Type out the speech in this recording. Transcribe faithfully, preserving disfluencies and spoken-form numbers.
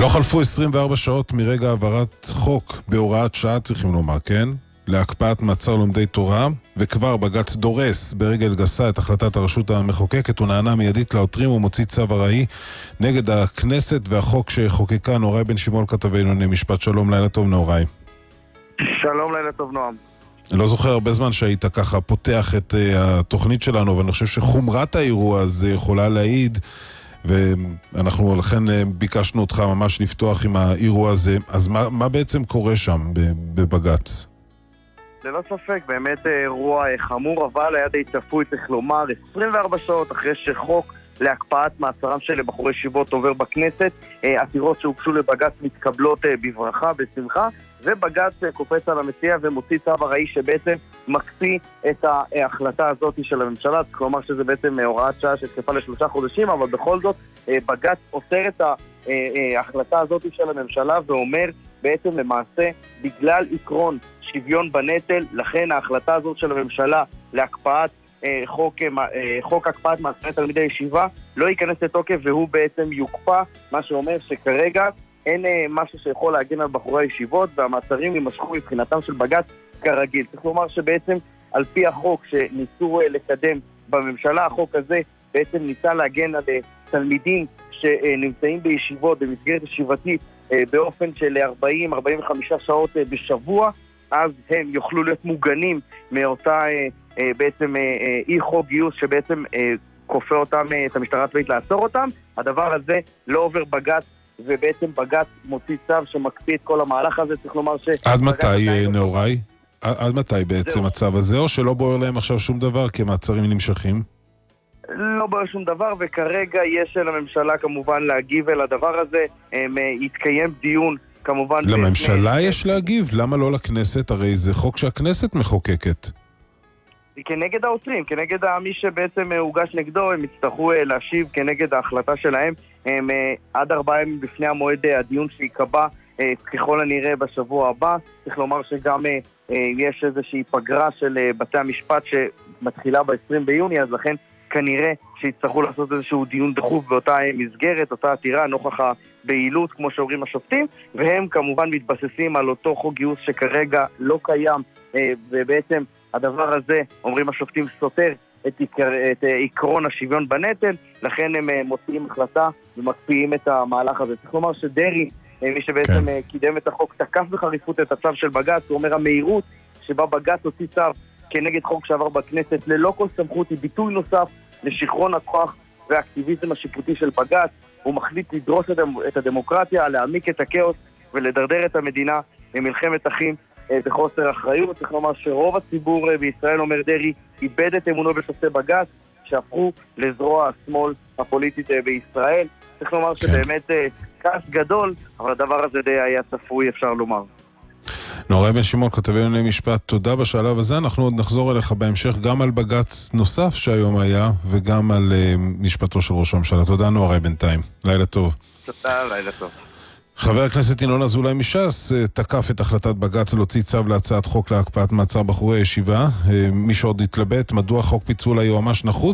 לא חלפו עשרים וארבע שעות מרגע העברת חוק בהוראת שעה, צריכים לומר, כן? להקפאת מעצר לומדי תורה, וכבר בג"ץ דורס ברגל גסה את החלטת הרשות המחוקקת, הוא נענה מיידית לעותרים ומוציא צו ארעי נגד הכנסת והחוק שחוקקה. נוראי בן שמעון, כתבי ענייני משפט. שלום, לילה טוב נוראי. שלום, לילה טוב נועם. לא זוכר הרבה זמן שהיית ככה פותח את uh, התוכנית שלנו, ואני חושב שחומרת האירוע הזה יכולה להעיד, ואנחנו לכן uh, ביקשנו אותך ממש לפתוח עם האירוע הזה. אז מה, מה בעצם קורה שם בבג"ץ? ללא ספק, באמת אירוע חמור, אבל היה די צפוי, צריך לומר, עשרים וארבע שעות אחרי שחוק להקפאת מעצרם של בחורי ישיבות עובר בכנסת, עתירות שהוגשו לבג"ץ מתקבלות בברכה, בשמחה, ובג"ץ קופץ על המציע ומוציא צו ארעי שבעצם מקפיא את ההחלטה הזאת של הממשלה. כלומר שזה בעצם הוראת שעה שתקפה לשלושה חודשים, אבל בכל זאת בג"ץ אוסר את ההחלטה הזאת של הממשלה ואומר בעצם למעשה בגלל עקרון שוויון בנטל, לכן ההחלטה הזאת של הממשלה להקפאת חוק, חוק הקפאת מעצרי תלמידי ישיבה לא ייכנס לתוקף והוא בעצם יוקפא, מה שאומר שכרגע אין משהו שיכול להגן על בחורי הישיבות והמעצרים יימשכו מבחינתם של בג"ץ כרגיל. צריך לומר שבעצם על פי החוק שניסו לקדם בממשלה, החוק הזה בעצם ניסה להגן על תלמידים שנמצאים בישיבות במסגרת ישיבתית באופן של ארבעים עד ארבעים וחמש שעות בשבוע, אז הם יוכלו להיות מוגנים מאותה בעצם אי חוק גיוס שבעצם כופה אותם, את המשטרה הצבאית לעצור אותם. הדבר הזה לא עובר בג"ץ, ובעצם בג"ץ מוציא צו שמקפיא את כל המהלך הזה. צריך לומר ש... עד מתי נאורי? עד מתי בעצם הצו הזה, או שלא בוער להם עכשיו שום דבר כי המעצרים נמשכים? לא בוער שום דבר, וכרגע יש לממשלה כמובן להגיב אל הדבר הזה. יתקיים דיון כמובן... לממשלה יש להגיב? למה לא לכנסת? הרי זה חוק שהכנסת מחוקקת. כנגד העותרים, כנגד מי שבעצם הוגש נגדו, הם יצטרכו להשיב כנגד ההחלטה שלהם. הם עד ארבעה ימים בפני המועד הדיון שיקבע ככל הנראה בשבוע הבא. צריך לומר שגם יש איזושהי פגרה של בתי המשפט שמתחילה ב-עשרים ביוני, אז לכן כנראה שיצטרכו לעשות איזשהו דיון דחוף באותה מסגרת, אותה עתירה, נוכח הבהילות, כמו שאומרים השופטים, והם כמובן מתבססים על אותו חוק גיוס שכרגע לא קיים, ובעצם הדבר הזה, אומרים השופטים, סותר את, עיקר, את עקרון השוויון בנטל, לכן הם מוציאים החלטה ומקפיאים את המהלך הזה. צריך לומר שדרי, מי שבעצם כן. קידם את החוק, תקף בחריפות את הצו של בג"ץ, הוא אומר המהירות שבה בג"ץ הוציא צו כנגד חוק שעבר בכנסת ללא כל סמכות היא ביטוי נוסף לשכרון הכוח והאקטיביזם השיפוטי של בג"ץ. הוא מחליט לדרוס את הדמוקרטיה, להעמיק את הכאוס ולדרדר את המדינה למלחמת אחים בחוסר אחריות. צריך לומר שרוב הציבור בישראל, אומר דרי, איבד את אמונו בשופטי בג"ץ שהפכו לזרוע השמאל הפוליטית בישראל. צריך לומר שבאמת כעס גדול, אבל הדבר הזה די היה צפוי, אפשר לומר. נוראי בן שמעון, כתבי ענייני משפט, תודה בשלב הזה. אנחנו עוד נחזור אליך בהמשך גם על בג"ץ נוסף שהיום היה וגם על uh, משפטו של ראש הממשלה. תודה נוראי בינתיים. לילה טוב. תודה, לילה טוב. חבר הכנסת ינון אזולאי מש"ס תקף את החלטת בג"ץ להוציא צו להצעת חוק להקפאת מעצר בחורי ישיבה. מי שעוד התלבט מדוע חוק פיצול היועמ"ש נחוץ